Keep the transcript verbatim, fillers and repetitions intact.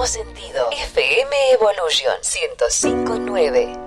sentido. F M Evolution ciento cinco punto nueve.